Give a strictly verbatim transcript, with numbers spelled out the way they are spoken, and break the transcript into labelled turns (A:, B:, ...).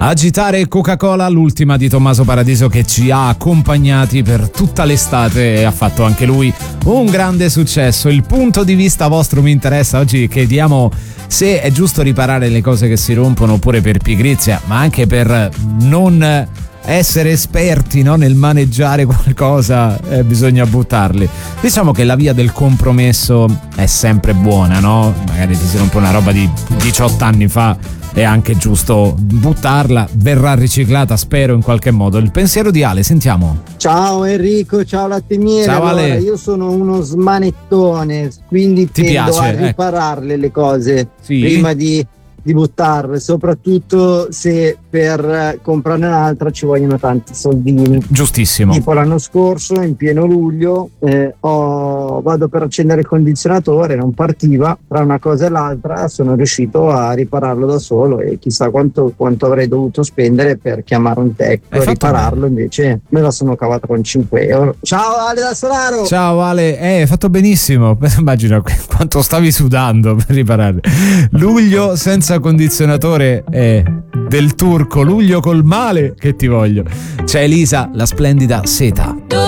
A: Agitare Coca-Cola, l'ultima di Tommaso Paradiso, che ci ha accompagnati per tutta l'estate e ha fatto anche lui un grande successo. Il punto di vista vostro mi interessa. Oggi chiediamo se è giusto riparare le cose che si rompono oppure per pigrizia, ma anche per non essere esperti, no, nel maneggiare qualcosa, eh, bisogna buttarli. Diciamo che la via del compromesso è sempre buona, no? Magari ti si rompe una roba di diciotto anni fa, è anche giusto buttarla, verrà riciclata, spero, in qualche modo. Il pensiero di Ale, sentiamo.
B: Ciao Enrico, ciao Latte Miele.
A: Ciao Ale.
B: Allora, io sono uno smanettone, quindi
A: Ti
B: tendo
A: piace,
B: a
A: ecco.
B: ripararle le cose
A: Sì?
B: prima di, di buttarle, soprattutto se per comprarne un'altra ci vogliono tanti soldini.
A: Giustissimo.
B: Tipo l'anno scorso, in pieno luglio, eh, ho, vado per accendere il condizionatore, non partiva, tra una cosa e l'altra sono riuscito a ripararlo da solo e chissà quanto, quanto avrei dovuto spendere per chiamare un tecnico
A: Hai
B: e
A: fatto
B: ripararlo, invece me la sono cavata con cinque euro. Ciao Ale da Solaro!
A: Ciao Ale, eh, hai fatto benissimo. Immagino quanto stavi sudando per riparare. Luglio senza condizionatore è del turco, luglio col male che ti voglio. C'è Elisa, la splendida Seta.